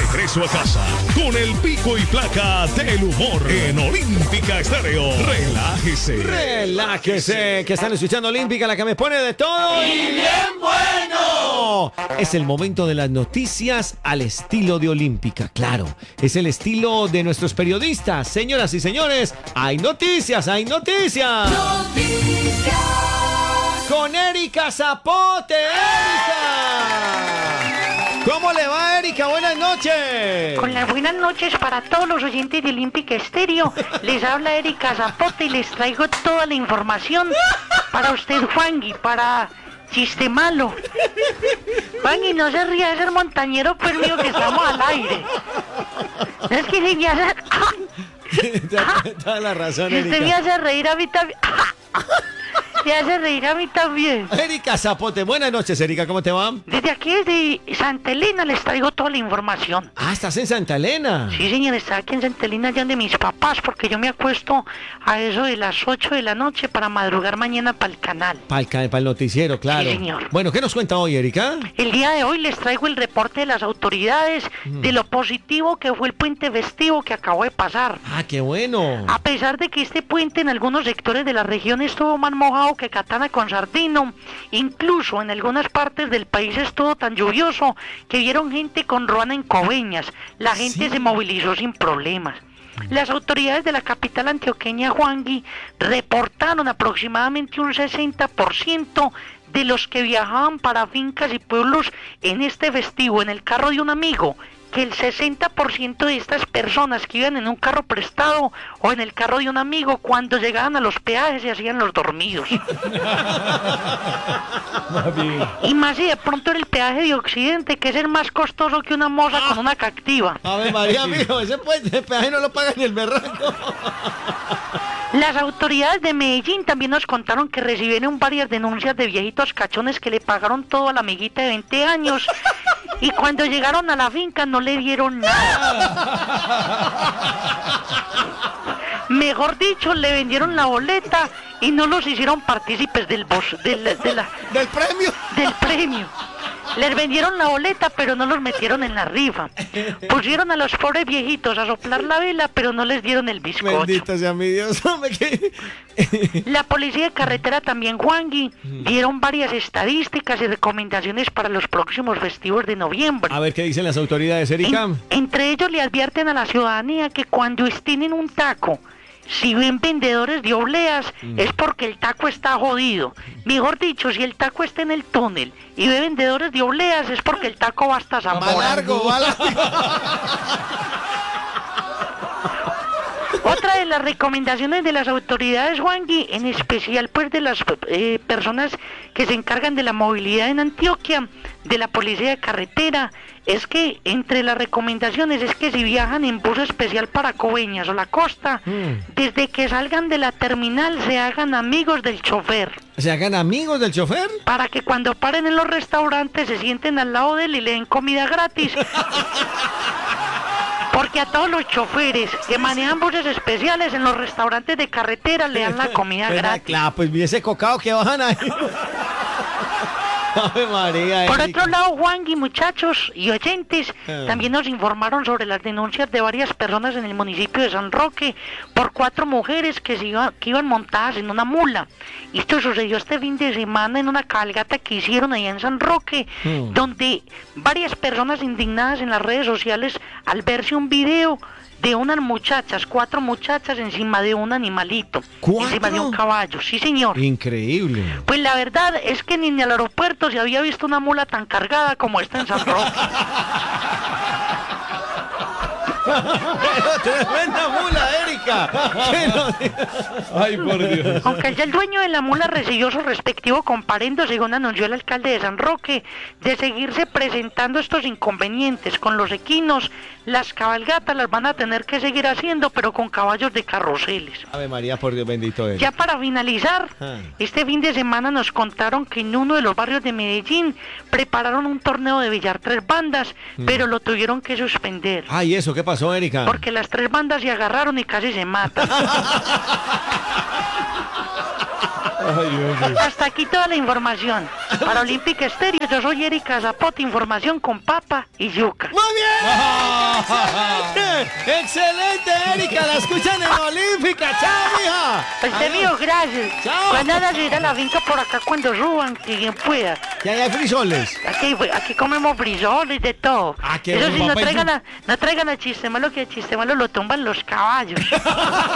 regreso a casa con el pico y placa del humor en Olímpica Estéreo. Relájese, que están escuchando Olímpica, la que me pone de todo y bien bueno. Es el momento de las noticias al estilo de Olímpica, claro. Es el estilo de nuestros periodistas. Señoras y señores, hay noticias, hay noticias. Con Erika Zapote. ¡Erika! ¿Cómo le va, Erika? Buenas noches. Con las buenas noches para todos los oyentes de Olímpica Estéreo. Les habla Erika Zapote y les traigo toda la información para usted, Juangui, para Chiste Malo. Juangui, no se ría de ser montañero, pues mío, que estamos al aire. No es que se me hace... Toda la razón, Erika. Usted me hace reír a mí también. Me hace reír a mí también. Erika Zapote, buenas noches, Erika, ¿cómo te va? Desde aquí, desde Santa Elena, les traigo toda la información. Ah, ¿estás en Santa Elena? Sí, señor, está aquí en Santa Elena, allá de mis papás, porque yo me acuesto a eso de las 8 de la noche para madrugar mañana para el canal. Para el noticiero, claro. Sí, señor. Bueno, ¿qué nos cuenta hoy, Erika? El día de hoy les traigo el reporte de las autoridades de lo positivo que fue el puente festivo que acabó de pasar. Ah, qué bueno. A pesar de que este puente en algunos sectores de la región estuvo más mojado que Catana con Sardino, incluso en algunas partes del país estuvo tan lluvioso que vieron gente con ruana en Coveñas. La gente se movilizó sin problemas. Las autoridades de la capital antioqueña, Juangui, reportaron aproximadamente un 60% de los que viajaban para fincas y pueblos en este festivo en el carro de un amigo, que el 60% de estas personas que iban en un carro prestado o en el carro de un amigo, cuando llegaban a los peajes se hacían los dormidos. Y más si de pronto era el peaje de Occidente, que es el más costoso que una moza con una cactiva. A ver, María, mijo, ese peaje no lo paga ni el berraco. Las autoridades de Medellín también nos contaron que recibieron varias denuncias de viejitos cachones que le pagaron todo a la amiguita de 20 años y cuando llegaron a la finca no le dieron nada. Mejor dicho, le vendieron la boleta y no los hicieron partícipes del premio. Del premio. Les vendieron la boleta, pero no los metieron en la rifa. Pusieron a los pobres viejitos a soplar la vela, pero no les dieron el bizcocho. Bendito sea mi Dios, hombre. La policía de carretera también, Juangui, dieron varias estadísticas y recomendaciones para los próximos festivos de noviembre. A ver, ¿qué dicen las autoridades, Erika? Entre ellos le advierten a la ciudadanía que cuando estén en un taco, si ven vendedores de obleas, es porque el taco está jodido. Mejor dicho, si el taco está en el túnel y ve vendedores de obleas, es porque el taco va hasta Zamora. Va largo. Otra de las recomendaciones de las autoridades, Juangui, en especial pues de las personas que se encargan de la movilidad en Antioquia, de la policía de carretera, es que entre las recomendaciones es que si viajan en bus especial para Coveñas o la costa, desde que salgan de la terminal se hagan amigos del chofer. ¿Se hagan amigos del chofer? Para que cuando paren en los restaurantes se sienten al lado de él y le den comida gratis. Porque a todos los choferes que manejan buses especiales en los restaurantes de carretera le dan la comida gratis. Claro, pues mire ese cocao que bajan ahí. Ave María, por Erika. otro lado, Juangui, muchachos y oyentes, también nos informaron sobre las denuncias de varias personas en el municipio de San Roque por 4 mujeres que iban montadas en una mula. Esto sucedió este fin de semana en una cabalgata que hicieron allá en San Roque, donde varias personas indignadas en las redes sociales al verse un video de unas muchachas, 4 muchachas encima de un animalito, encima de un caballo, sí señor. Increíble. Pues la verdad es que ni en el aeropuerto se había visto una mula tan cargada como esta en San Roque. Tremenda mula, Erika. Ay, por Dios. Aunque ya el dueño de la mula recibió su respectivo comparendo, según anunció el alcalde de San Roque, de seguirse presentando estos inconvenientes con los equinos, las cabalgatas las van a tener que seguir haciendo, pero con caballos de carruseles. Ave María, por Dios bendito es. Ya para finalizar, este fin de semana nos contaron que en uno de los barrios de Medellín prepararon un torneo de billar 3 bandas, pero lo tuvieron que suspender. Ay, ¿eso qué pasó, Erika? Porque las 3 bandas se agarraron y casi se matan. Hasta aquí toda la información. Para Olímpica Estéreo, yo soy Erika Zapote, información con papa y yuca. ¡Muy bien! ¡Excelente, Erika! ¡La escuchan en Olímpica! ¡Chao, mija! Este mío, gracias. Chao. Pues nada, se irá a la finca por acá cuando suban, que quien pueda. Ya hay frisoles. Aquí comemos frisoles, de todo. Ah, qué Eso sí, bueno, papá, no traigan a chiste malo, que a chiste malo lo tumban los caballos.